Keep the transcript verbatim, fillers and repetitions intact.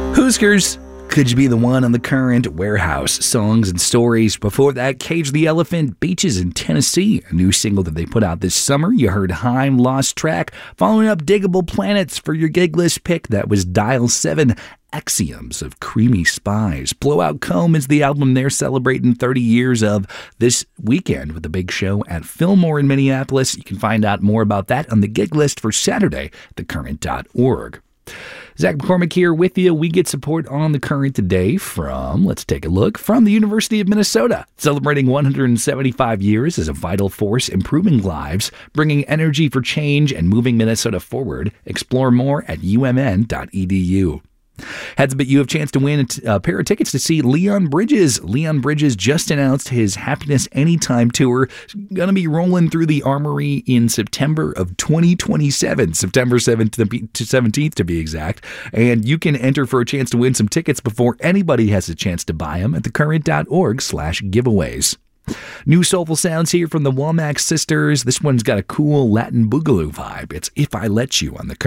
Huskers, Could You Be the One on The Current, Warehouse, Songs and Stories. Before that, Cage the Elephant, Beaches in Tennessee, a new single that they put out this summer. You heard Haim, Lost Track. Following up, Diggable Planets for your gig list pick. That was Dial seven, Axioms of Creamy Spies. Blowout Comb is the album they're celebrating thirty years of this weekend with a big show at Fillmore in Minneapolis. You can find out more about that on the gig list for Saturday at the current dot org. Zach McCormick here with you. We get support on The Current today from, let's take a look, from the University of Minnesota. Celebrating one hundred seventy-five years as a vital force improving lives, bringing energy for change and moving Minnesota forward. Explore more at u m n dot e d u. Heads up, you have a chance to win a pair of tickets to see Leon Bridges. Leon Bridges just announced his Happiness Anytime tour. Going to be rolling through the Armory in September of twenty twenty-seven, September seventh to seventeenth to be exact. And you can enter for a chance to win some tickets before anybody has a chance to buy them at the current dot org slash giveaways. New soulful sounds here from the Womack Sisters. This one's got a cool Latin boogaloo vibe. It's If I Let You on The Current.